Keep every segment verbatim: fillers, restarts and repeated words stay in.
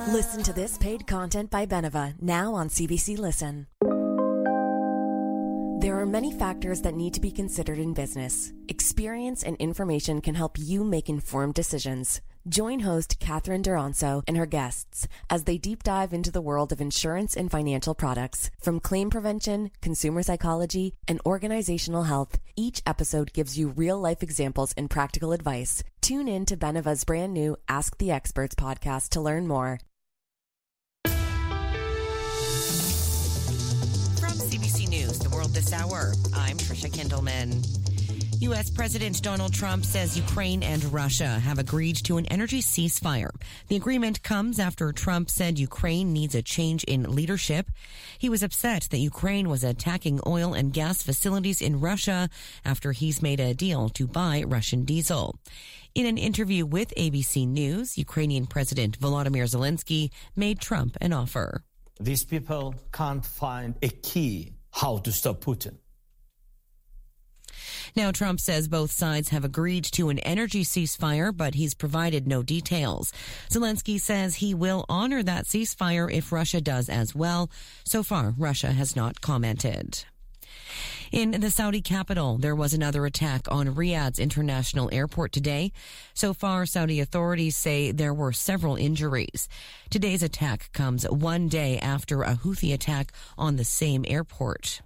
Listen to this paid content by Beneva, now on C B C Listen. There are many factors that need to be considered in business. Experience and information can help you make informed decisions. Join host Catherine Duranso and her guests as they deep dive into the world of insurance and financial products. From claim prevention, consumer psychology, and organizational health, each episode gives you real-life examples and practical advice. Tune in to Beneva's brand new Ask the Experts podcast to learn more. From C B C News, The World This Hour, I'm Trisha Kindleman. U S. President Donald Trump says Ukraine and Russia have agreed to an energy ceasefire. The agreement comes after Trump said Ukraine needs a change in leadership. He was upset that Ukraine was attacking oil and gas facilities in Russia after he's made a deal to buy Russian diesel. In an interview with A B C News, Ukrainian President Volodymyr Zelensky made Trump an offer. These people can't find a key how to stop Putin. Now, Trump says both sides have agreed to an energy ceasefire, but he's provided no details. Zelensky says he will honor that ceasefire if Russia does as well. So far, Russia has not commented. In the Saudi capital, there was another attack on Riyadh's international airport today. So far, Saudi authorities say there were several injuries. Today's attack comes one day after a Houthi attack on the same airport.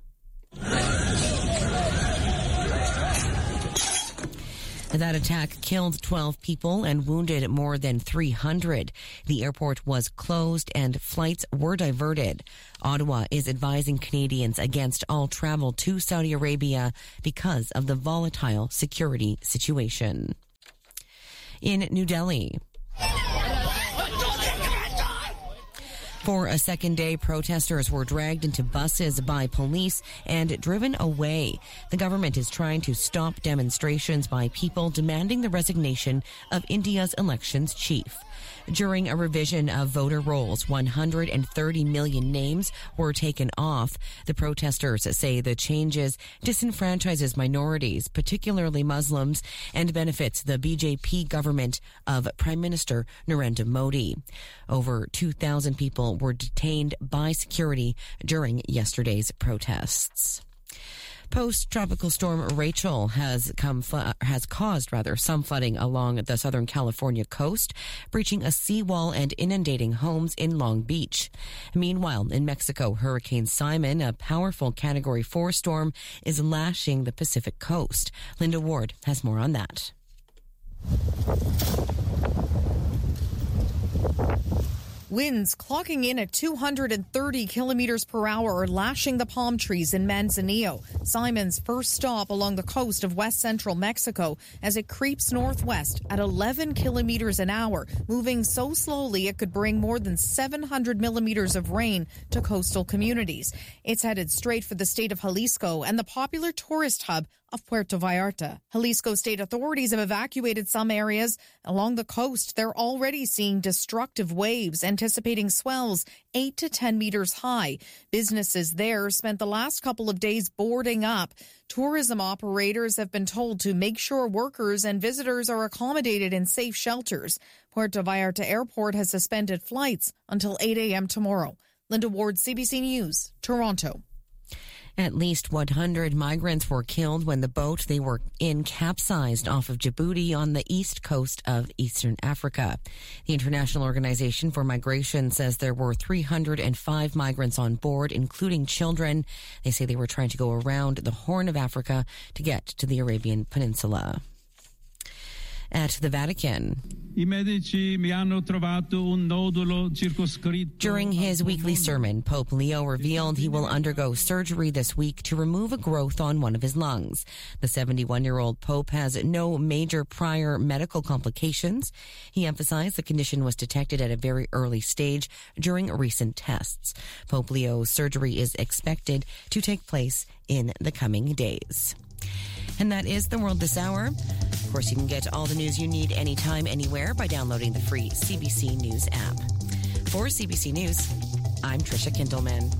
That attack killed twelve people and wounded more than three hundred. The airport was closed and flights were diverted. Ottawa is advising Canadians against all travel to Saudi Arabia because of the volatile security situation. In New Delhi, for a second day, protesters were dragged into buses by police and driven away. The government is trying to stop demonstrations by people demanding the resignation of India's elections chief. During a revision of voter rolls, one hundred thirty million names were taken off. The protesters say the changes disenfranchises minorities, particularly Muslims, and benefits the B J P government of Prime Minister Narendra Modi. Over two thousand people were detained by security during yesterday's protests. Post-tropical storm Rachel has come fl- has caused rather some flooding along the Southern California coast, breaching a seawall and inundating homes in Long Beach. Meanwhile, in Mexico, Hurricane Simon, a powerful Category four storm, is lashing the Pacific coast. Linda Ward has more on that. Winds clocking in at two hundred thirty kilometers per hour are lashing the palm trees in Manzanillo, Simon's first stop along the coast of west central Mexico, as it creeps northwest at eleven kilometers an hour, moving so slowly it could bring more than seven hundred millimeters of rain to coastal communities. It's headed straight for the state of Jalisco and the popular tourist hub of Puerto Vallarta. Jalisco state authorities have evacuated some areas. Along the coast, they're already seeing destructive waves, anticipating swells eight to ten meters high. Businesses there spent the last couple of days boarding up. Tourism operators have been told to make sure workers and visitors are accommodated in safe shelters. Puerto Vallarta Airport has suspended flights until eight a.m. tomorrow. Linda Ward, C B C News, Toronto. At least one hundred migrants were killed when the boat they were in capsized off of Djibouti on the east coast of eastern Africa. The International Organization for Migration says there were three hundred five migrants on board, including children. They say they were trying to go around the Horn of Africa to get to the Arabian Peninsula. At the Vatican, during his weekly sermon, Pope Leo revealed he will undergo surgery this week to remove a growth on one of his lungs. The seventy-one-year-old Pope has no major prior medical complications. He emphasized the condition was detected at a very early stage during recent tests. Pope Leo's surgery is expected to take place in the coming days. And that is The World This Hour. Of course, you can get all the news you need anytime, anywhere by downloading the free C B C News app. For C B C News, I'm Trisha Kindleman.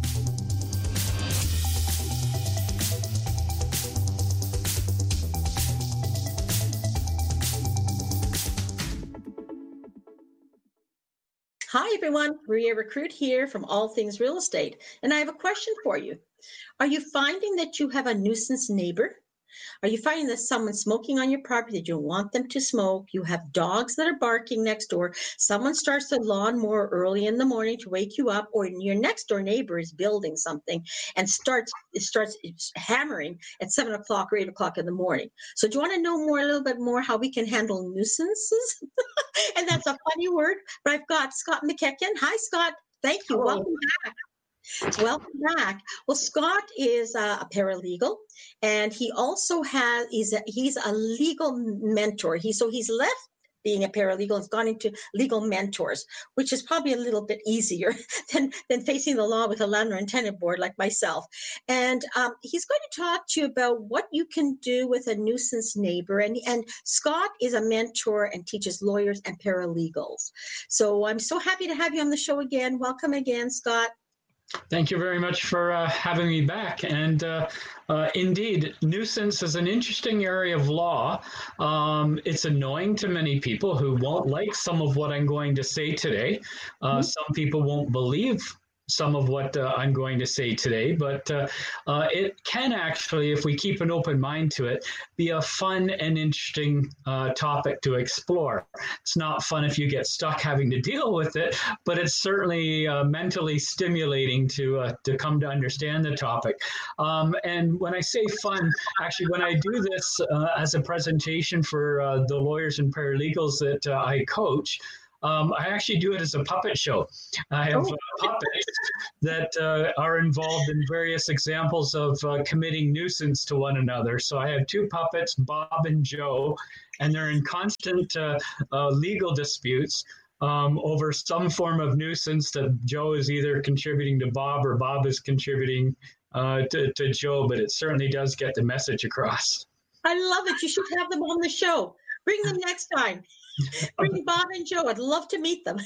Hi, everyone. Maria Recruit here from All Things Real Estate. And I have a question for you. Are you finding that you have a nuisance neighbor? Are you finding that someone's smoking on your property that you don't want them to smoke? You have dogs that are barking next door. Someone starts the lawnmower early in the morning to wake you up, or your next door neighbor is building something and starts starts hammering at seven o'clock or eight o'clock in the morning. So do you want to know more, a little bit more, how we can handle nuisances? And that's a funny word, but I've got Scott McEachern. Hi, Scott. Thank you. Hello. Welcome back. Welcome back. Well, Scott is a paralegal, and he also has he's a, he's a legal mentor. He so he's left being a paralegal and gone into legal mentors, which is probably a little bit easier than than facing the law with a landlord and tenant board like myself. And um, he's going to talk to you about what you can do with a nuisance neighbor. And and Scott is a mentor and teaches lawyers and paralegals. So I'm so happy to have you on the show again. Welcome again, Scott. Thank you very much for uh, having me back. And uh, uh, indeed, nuisance is an interesting area of law. Um, it's annoying to many people who won't like some of what I'm going to say today. Uh, mm-hmm. Some people won't believe some of what uh, I'm going to say today, but uh, uh, it can actually, if we keep an open mind to it, be a fun and interesting uh, topic to explore. It's not fun if you get stuck having to deal with it, but it's certainly uh, mentally stimulating to uh, to come to understand the topic. Um, and when I say fun, actually, when I do this uh, as a presentation for uh, the lawyers and paralegals that uh, I coach, Um, I actually do it as a puppet show. I have uh, puppets that uh, are involved in various examples of uh, committing nuisance to one another. So I have two puppets, Bob and Joe, and they're in constant uh, uh, legal disputes um, over some form of nuisance that Joe is either contributing to Bob or Bob is contributing uh, to, to Joe, but it certainly does get the message across. I love it. You should have them on the show. Bring them next time. Bring Bob and Joe. I'd love to meet them.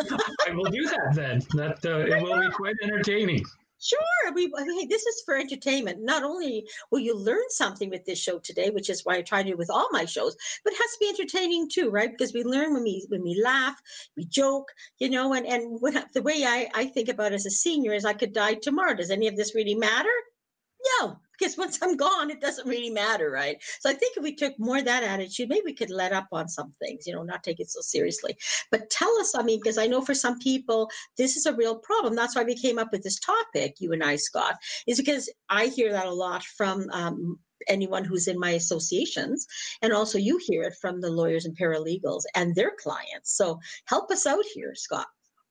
I will do that then. That uh, it will be quite entertaining. Sure. We, hey, this is for entertainment. Not only will you learn something with this show today, which is why I try to do with all my shows, but it has to be entertaining too, right? Because we learn when we when we laugh, we joke, you know, and, and when, the way I, I think about it as a senior is I could die tomorrow. Does any of this really matter? No, because once I'm gone, it doesn't really matter, right? So I think if we took more of that attitude, maybe we could let up on some things, you know, not take it so seriously. But tell us, I mean, because I know for some people, this is a real problem. That's why we came up with this topic, you and I, Scott, is because I hear that a lot from um, anyone who's in my associations. And also you hear it from the lawyers and paralegals and their clients. So help us out here, Scott.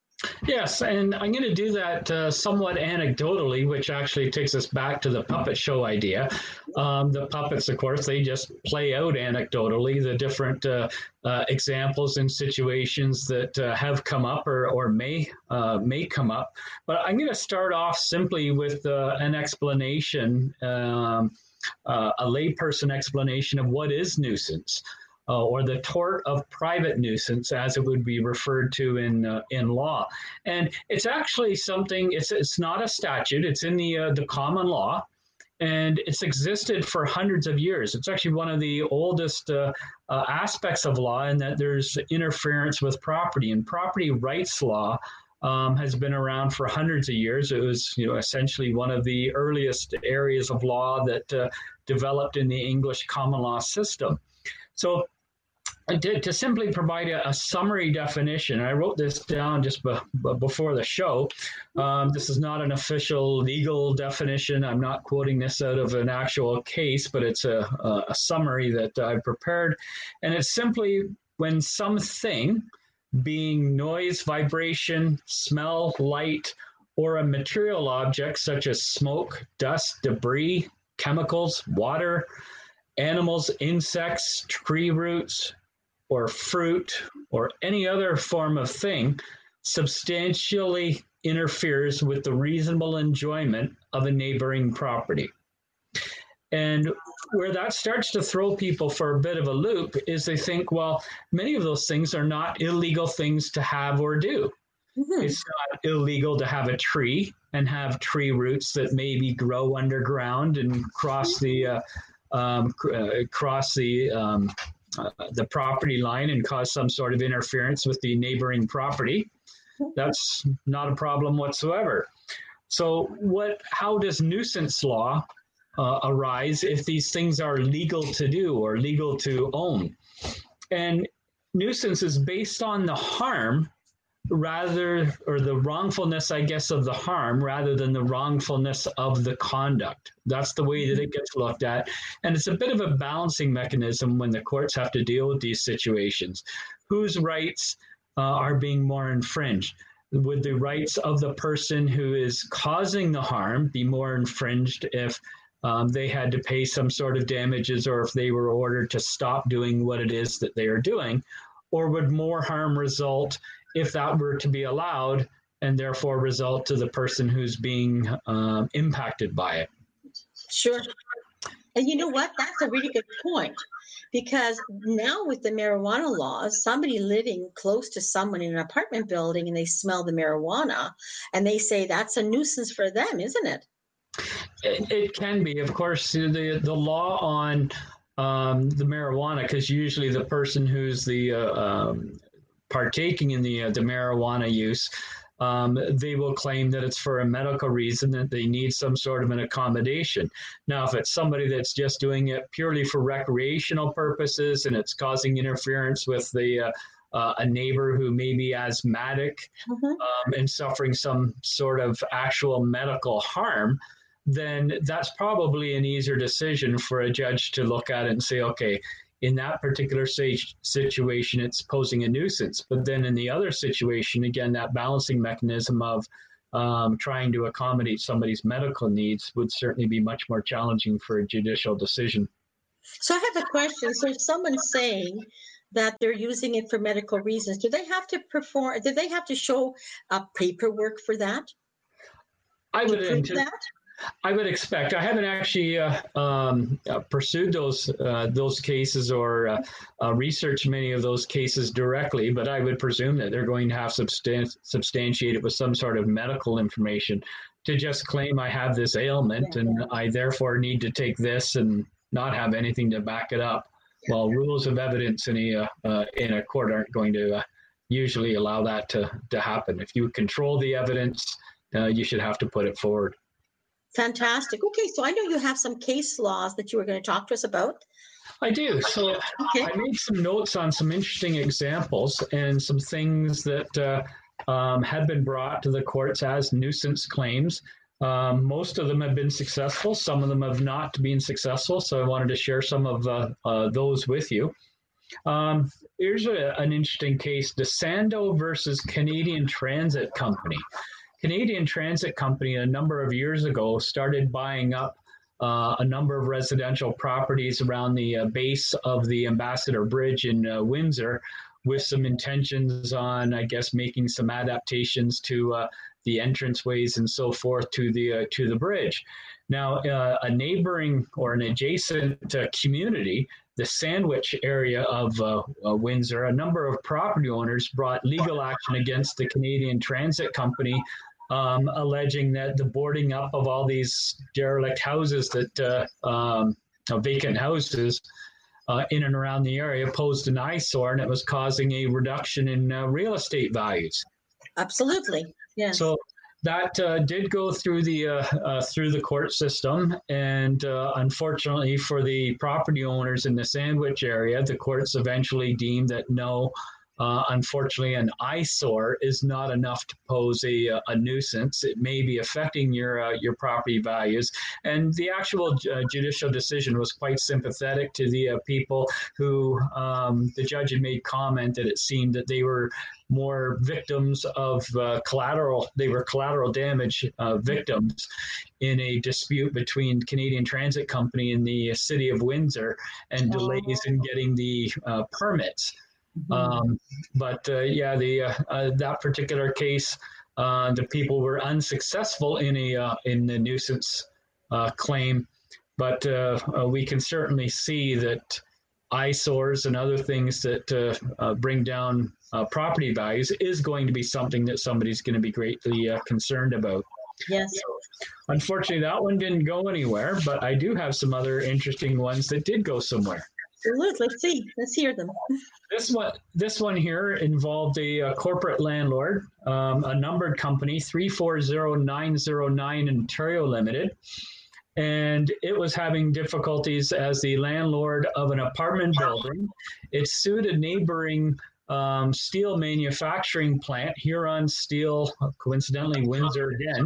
Yes, and I'm going to do that uh, somewhat anecdotally, which actually takes us back to the puppet show idea. Um, the puppets, of course, they just play out anecdotally the different uh, uh, examples and situations that uh, have come up or, or may uh, may come up. But I'm going to start off simply with uh, an explanation, um, uh, a layperson explanation of what is nuisance. Uh, or the tort of private nuisance, as it would be referred to in uh, in law, and it's actually something. It's it's not a statute. It's in the uh, the common law, and it's existed for hundreds of years. It's actually one of the oldest uh, uh, aspects of law, in that there's interference with property, and property rights law um, has been around for hundreds of years. It was, you know, essentially one of the earliest areas of law that uh, developed in the English common law system. So to, to simply provide a, a summary definition, I wrote this down just be, be before the show. Um, this is not an official legal definition. I'm not quoting this out of an actual case, but it's a, a, a summary that I prepared. And it's simply when something, being noise, vibration, smell, light, or a material object such as smoke, dust, debris, chemicals, water, animals, insects, tree roots, or fruit, or any other form of thing, substantially interferes with the reasonable enjoyment of a neighboring property. And where that starts to throw people for a bit of a loop is they think, well, many of those things are not illegal things to have or do. Mm-hmm. It's not illegal to have a tree and have tree roots that maybe grow underground and cross the uh, um, uh, cross the um, uh, the property line and cause some sort of interference with the neighboring property. that's not a problem whatsoever. So what? How does nuisance law uh, arise if these things are legal to do or legal to own? And nuisance is based on the harm rather, or the wrongfulness, I guess, of the harm rather than the wrongfulness of the conduct. That's the way that it gets looked at. And it's a bit of a balancing mechanism when the courts have to deal with these situations. Whose rights uh, are being more infringed? Would the rights of the person who is causing the harm be more infringed if um, they had to pay some sort of damages, or if they were ordered to stop doing what it is that they are doing? Or would more harm result if that were to be allowed, and therefore result to the person who's being um, impacted by it? Sure. And you know what? That's a really good point. Because now with the marijuana laws, somebody living close to someone in an apartment building and they smell the marijuana and they say that's a nuisance for them, isn't it? It, it can be. Of course, the, the law on um, the marijuana, because usually the person who's the uh, um, partaking in the, uh, the marijuana use, Um, they will claim that it's for a medical reason, that they need some sort of an accommodation. Now, if it's somebody that's just doing it purely for recreational purposes and it's causing interference with the uh, uh, a neighbor who may be asthmatic mm-hmm. um, and suffering some sort of actual medical harm, then that's probably an easier decision for a judge to look at it and say, okay, in that particular situation, it's posing a nuisance. But then in the other situation, again, that balancing mechanism of um, trying to accommodate somebody's medical needs would certainly be much more challenging for a judicial decision. So I have a question. So if someone's saying that they're using it for medical reasons, do they have to perform, do they have to show uh, paperwork for that? I would enter- that? I would expect. I haven't actually uh, um, uh, pursued those uh, those cases or uh, uh, researched many of those cases directly, but I would presume that they're going to have substan- substantiate it with some sort of medical information. To just claim I have this ailment and I therefore need to take this and not have anything to back it up. Well, rules of evidence in a uh, in a court aren't going to uh, usually allow that to to happen. If you control the evidence, uh, you should have to put it forward. Fantastic. Okay, so I know you have some case laws that you were going to talk to us about. I do. So okay. I made some notes on some interesting examples and some things that uh, um, had been brought to the courts as nuisance claims. Um, most of them have been successful. Some of them have not been successful. So I wanted to share some of uh, uh, those with you. Um, here's a, an interesting case, DeSando versus Canadian Transit Company. Canadian Transit Company, a number of years ago, started buying up uh, a number of residential properties around the uh, base of the Ambassador Bridge in uh, Windsor, with some intentions on, I guess, making some adaptations to uh, the entranceways and so forth to the uh, to the bridge. Now, uh, a neighboring or an adjacent uh, community, the Sandwich area of uh, uh, Windsor, a number of property owners brought legal action against the Canadian Transit Company, Um, alleging that the boarding up of all these derelict houses, that uh, um, uh, vacant houses uh, in and around the area, posed an eyesore, and it was causing a reduction in uh, real estate values. Absolutely, yeah. So that uh, did go through the uh, uh, through the court system, and uh, unfortunately for the property owners in the Sandwich area, the courts eventually deemed that no. Uh, unfortunately, an eyesore is not enough to pose a, a nuisance. It may be affecting your uh, your property values. And the actual uh, judicial decision was quite sympathetic to the uh, people who um, the judge had made comment that it seemed that they were more victims of uh, collateral. They were collateral damage uh, victims in a dispute between Canadian Transit Company and the city of Windsor, and delays in getting the uh, permits. Mm-hmm. Um, but uh, yeah, the uh, uh, that particular case, uh, the people were unsuccessful in a uh, in the nuisance uh, claim. But uh, uh, we can certainly see that eyesores and other things that uh, uh, bring down uh, property values is going to be something that somebody's going to be greatly uh, concerned about. Yes. So, unfortunately, that one didn't go anywhere. But I do have some other interesting ones that did go somewhere. Let's see. Let's hear them. This one, this one here involved a, a corporate landlord, um, a numbered company, three four zero nine zero nine Ontario Limited, and it was having difficulties as the landlord of an apartment building. It sued a neighboring um, steel manufacturing plant, Huron Steel, coincidentally Windsor again,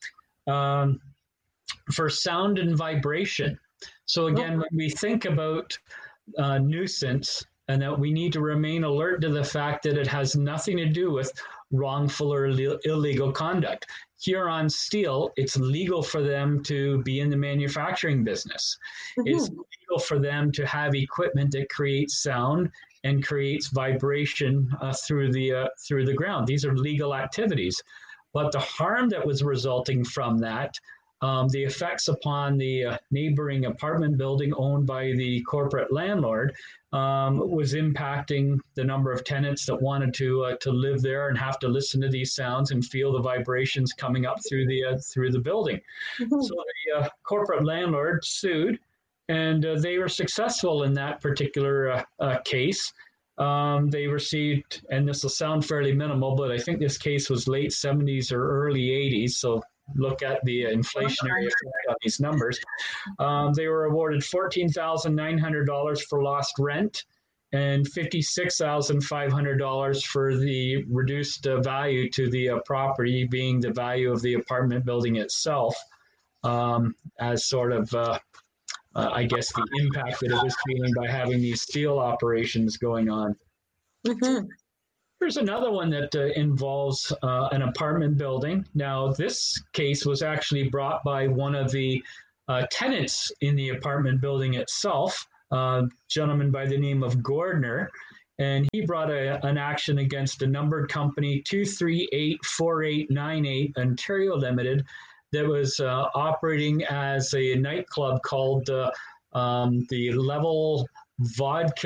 um, for sound and vibration. So again, when we think about uh, nuisance, and that we need to remain alert to the fact that it has nothing to do with wrongful or Ill- illegal conduct. Huron Steel, it's legal for them to be in the manufacturing business. Mm-hmm. It's legal for them to have equipment that creates sound and creates vibration uh, through the uh, through the ground. These are legal activities. But the harm that was resulting from that, um, the effects upon the uh, neighboring apartment building owned by the corporate landlord, Um, was impacting the number of tenants that wanted to uh, to live there and have to listen to these sounds and feel the vibrations coming up through the uh, through the building. Mm-hmm. So the uh, corporate landlord sued, and uh, they were successful in that particular uh, uh, case. Um, they received, and this will sound fairly minimal, but I think this case was late seventies or early eighties. So look at the inflationary effect on these numbers. Um, they were awarded fourteen thousand nine hundred dollars for lost rent and fifty-six thousand five hundred dollars for the reduced uh, value to the uh, property, being the value of the apartment building itself, um, as sort of, uh, uh, I guess, the impact that it was feeling by having these steel operations going on. Mm-hmm. There's another one that uh, involves uh, an apartment building. Now, this case was actually brought by one of the uh, tenants in the apartment building itself, a gentleman by the name of Gordner, and he brought a, an action against a numbered company, two three eight four eight nine eight Ontario Limited, that was uh, operating as a nightclub called uh, um, the Level Vodka